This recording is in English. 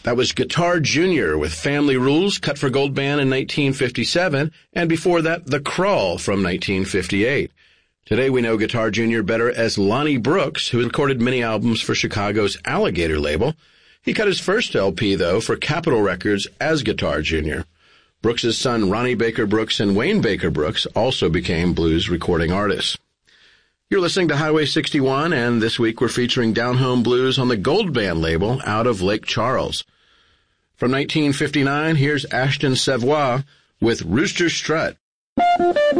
That was Guitar Jr. with Family Rules, cut for Gold Band in 1957, and before that, The Crawl from 1958. Today we know Guitar Jr. better as Lonnie Brooks, who recorded many albums for Chicago's Alligator label. He cut his first LP, though, for Capitol Records as Guitar Jr. Brooks's son Ronnie Baker Brooks and Wayne Baker Brooks also became blues recording artists. You're listening to Highway 61, and this week we're featuring Down Home Blues on the Gold Band label out of Lake Charles. From 1959, here's Ashton Savoy with Rooster Strut.